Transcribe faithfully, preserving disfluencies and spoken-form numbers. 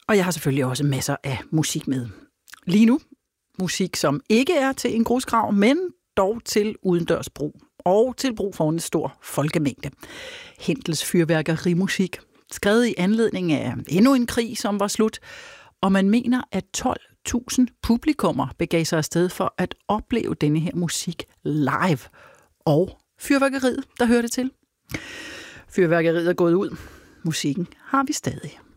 Og jeg har selvfølgelig også masser af musik med. Lige nu, musik som ikke er til en grusgrav, men dog til udendørs brug. Og til brug for en stor folkemængde. Händels fyrværkerimusik, skrevet i anledning af endnu en krig, som var slut. Og man mener, at tolv tusind publikummer begav sig afsted for at opleve denne her musik live. Og fyrværkeriet, der hørte til. Fyrværkeriet er gået ud. Musikken har vi stadig.